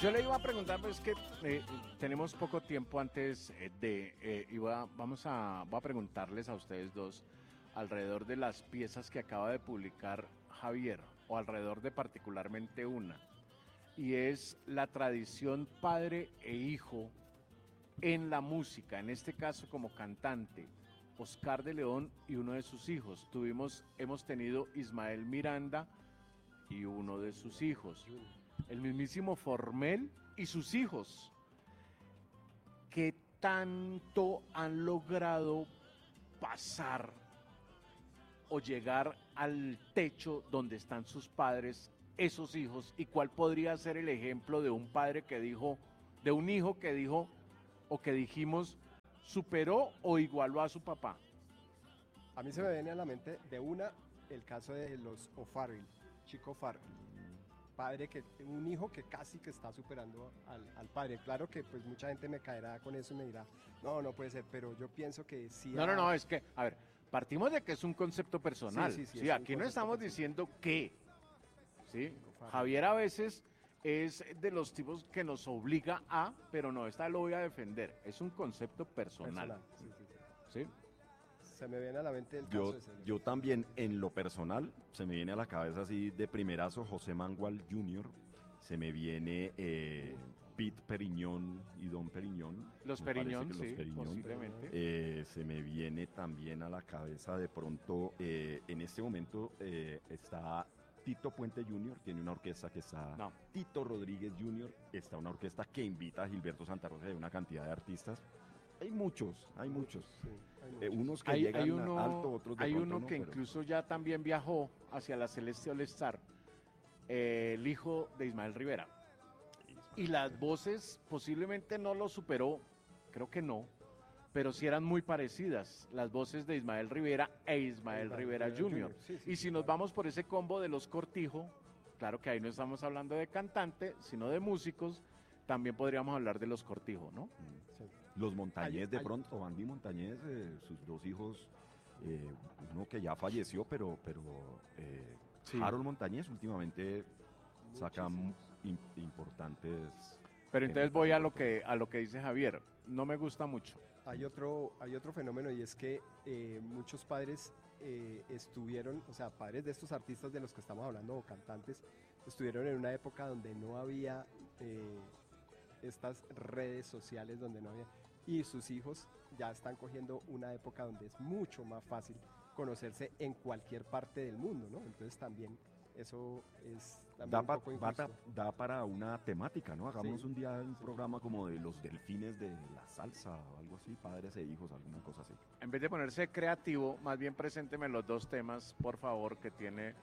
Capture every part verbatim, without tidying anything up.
Yo le iba a preguntar, pues que eh, tenemos poco tiempo antes eh, de, eh, iba, vamos a, voy a preguntarles a ustedes dos alrededor de las piezas que acaba de publicar Javier, o alrededor de particularmente una, y es la tradición padre e hijo en la música, en este caso como cantante, Oscar de León y uno de sus hijos. Tuvimos, hemos tenido Ismael Miranda y uno de sus hijos. El mismísimo Formel y sus hijos. ¿Qué tanto han logrado pasar o llegar al techo donde están sus padres, esos hijos? ¿Y cuál podría ser el ejemplo de un padre que dijo, de un hijo que dijo, o que dijimos, superó o igualó a su papá? A mí se me viene a la mente de una el caso de los O'Farrill, Chico O'Farrill. Padre que, un hijo que casi que está superando al, al padre. Claro que pues mucha gente me caerá con eso y me dirá, no, no puede ser, pero yo pienso que sí. No, ha... no, no, es que, a ver, partimos de que es un concepto personal. Sí, sí, sí, sí, aquí no estamos personal. Diciendo que, ¿sí? Javier a veces es de los tipos que nos obliga a, pero no, esta lo voy a defender. Es un concepto personal. personal. Sí, sí, sí. ¿Sí? Se me viene a la mente el caso yo, de ese. Yo también, en lo personal, se me viene a la cabeza así de primerazo José Mangual junior, se me viene eh, Pete Periñón y Don Periñón. Los Periñón, sí, los Periñón. posiblemente. Eh, se me viene también a la cabeza de pronto, eh, en este momento eh, está Tito Puente junior, tiene una orquesta que está... No. Tito Rodríguez junior, está una orquesta que invita a Gilberto Santa Rosa y una cantidad de artistas. Hay muchos, hay muchos. Sí, hay muchos. Eh, unos que hay, llegan hay uno, alto, otros de Hay pronto uno no, que pero... incluso ya también viajó hacia la Celeste All Star, eh, el hijo de Ismael Rivera. Y las voces posiblemente no lo superó, creo que no, pero sí eran muy parecidas, las voces de Ismael Rivera e Ismael, Ismael Rivera, Rivera junior Sí, sí, y si claro. Nos vamos por ese combo de los Cortijo, claro que ahí no estamos hablando de cantante, sino de músicos, también podríamos hablar de los Cortijo, ¿no? Sí. Los Montañés de pronto, Andy Montañés, eh, sus dos hijos, eh, uno que ya falleció, pero, pero eh, sí. Harold Montañés últimamente saca in, importantes... Pero entonces voy a lo que a lo que dice Javier, no me gusta mucho. Hay otro, hay otro fenómeno y es que eh, muchos padres eh, estuvieron, o sea, padres de estos artistas de los que estamos hablando o cantantes, estuvieron en una época donde no había... Eh, estas redes sociales donde no había, y sus hijos ya están cogiendo una época donde es mucho más fácil conocerse en cualquier parte del mundo, ¿no? Entonces también eso es también da, un poco pa, da, da para una temática, ¿no? Hagamos sí, un día un sí. programa como de los delfines de la salsa o algo así, padres e hijos, alguna cosa así. En vez de ponerse creativo, más bien presénteme los dos temas, por favor, que tiene...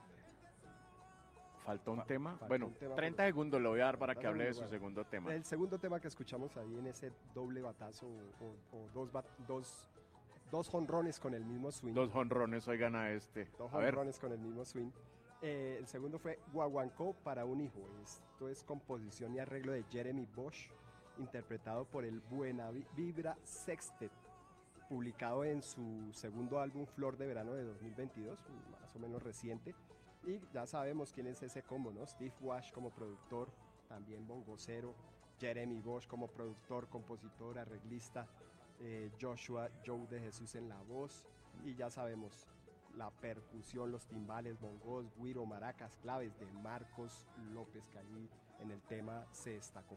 ¿Faltó un Fa tema? Bueno, un tema treinta segundos le voy a dar para que hable de su bueno. segundo tema. El segundo tema que escuchamos ahí en ese doble batazo o, o, o dos, bat, dos, dos jonrones con el mismo swing. Dos jonrones, oigan a este. Dos jonrones con el mismo swing. Eh, el segundo fue Guaguancó para un hijo. Esto es composición y arreglo de Jeremy Bosch, interpretado por el Buena Vibra Sextet, publicado en su segundo álbum Flor de Verano de dos mil veintidós, más o menos reciente. Y ya sabemos quién es ese combo, ¿no? Steve Wash como productor, también bongocero, Jeremy Bosch como productor, compositor, arreglista, eh, Joshua Joe de Jesús en la voz, y ya sabemos, la percusión, los timbales, bongos, güiro, maracas, claves de Marcos López, que allí en el tema se destacó.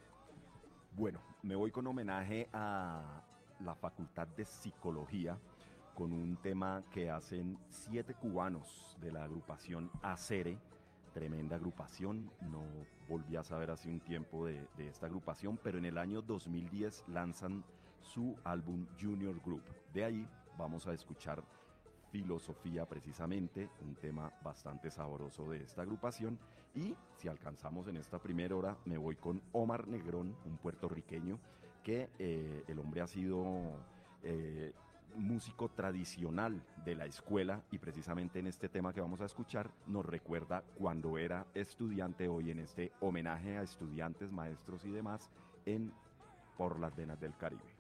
Bueno, me voy con homenaje a la Facultad de Psicología, con un tema que hacen siete cubanos de la agrupación Acere, tremenda agrupación, no volví a saber hace un tiempo de, de esta agrupación, pero en el año dos mil diez lanzan su álbum Junior Group. De ahí vamos a escuchar Filosofía precisamente, un tema bastante sabroso de esta agrupación, y si alcanzamos en esta primera hora me voy con Omar Negrón, un puertorriqueño que eh, el hombre ha sido... Eh, músico tradicional de la escuela y precisamente en este tema que vamos a escuchar nos recuerda cuando era estudiante hoy en este homenaje a estudiantes, maestros y demás en Por las Venas del Caribe.